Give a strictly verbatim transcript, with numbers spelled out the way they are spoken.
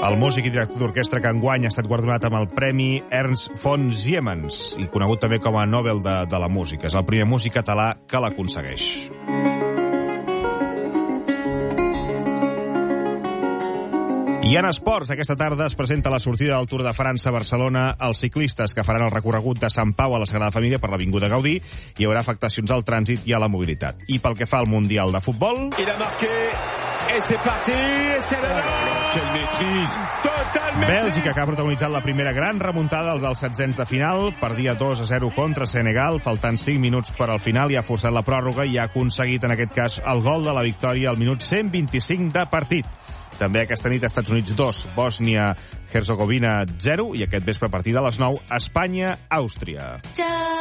El músic i director d'orquestra que enguany ha estat guardonat amb el Premi Ernst von Siemens, i conegut també com a Nobel de, de la Música. És el primer músic català que l'aconsegueix. I en esports, aquesta tarda es presenta la sortida del Tour de França a Barcelona. Els ciclistes que faran el recorregut de Sant Pau a la Sagrada Família per l'Avinguda Gaudí, hi haurà afectacions al trànsit i a la mobilitat. I pel que fa al Mundial de Futbol... Il a marqué, et c'est parti, et c'est là! Quelle maîtrise! Total maîtrise! Bèlgica, que ha protagonitzat la primera gran remuntada dels setzents de final, perdia dos a zero contra Senegal, faltant cinc minuts per al final, i ha forçat la pròrroga i ha aconseguit, en aquest cas, el gol de la victòria al minut cent vint-i-cinc de partit. També aquesta nit Estats Units dos, Bòsnia-Herzegovina zero, i aquest vespre a partir de les nou, Espanya-Àustria.